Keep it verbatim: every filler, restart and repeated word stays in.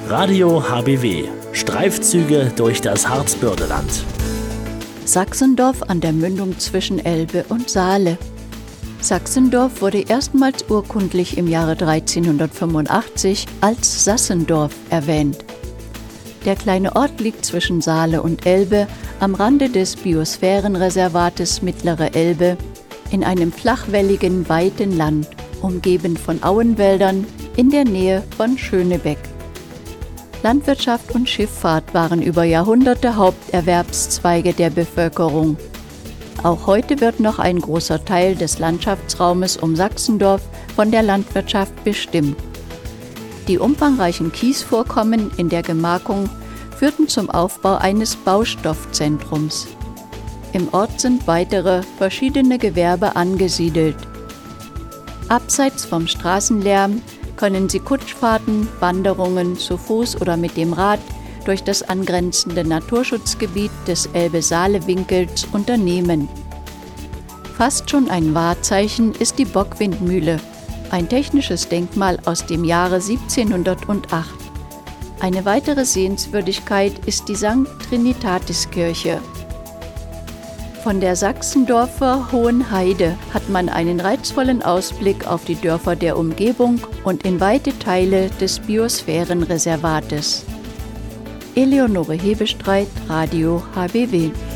Radio H B W. Streifzüge durch das Harzbördeland. Sachsendorf an der Mündung zwischen Elbe und Saale. Sachsendorf wurde erstmals urkundlich im Jahre dreizehnhundertfünfundachtzig als Sassendorf erwähnt. Der kleine Ort liegt zwischen Saale und Elbe am Rande des Biosphärenreservates Mittlere Elbe in einem flachwelligen, weiten Land, umgeben von Auenwäldern in der Nähe von Schönebeck. Landwirtschaft und Schifffahrt waren über Jahrhunderte Haupterwerbszweige der Bevölkerung. Auch heute wird noch ein großer Teil des Landschaftsraumes um Sachsendorf von der Landwirtschaft bestimmt. Die umfangreichen Kiesvorkommen in der Gemarkung führten zum Aufbau eines Baustoffzentrums. Im Ort sind weitere, verschiedene Gewerbe angesiedelt. Abseits vom Straßenlärm können Sie Kutschfahrten, Wanderungen zu Fuß oder mit dem Rad durch das angrenzende Naturschutzgebiet des Elbe-Saale-Winkels unternehmen. Fast schon ein Wahrzeichen ist die Bockwindmühle, ein technisches Denkmal aus dem Jahre siebzehnhundertacht. Eine weitere Sehenswürdigkeit ist die Sankt Trinitatis-Kirche. Von der Sachsendorfer Hohen Heide hat man einen reizvollen Ausblick auf die Dörfer der Umgebung und in weite Teile des Biosphärenreservates. Eleonore Hebestreit, Radio H B W.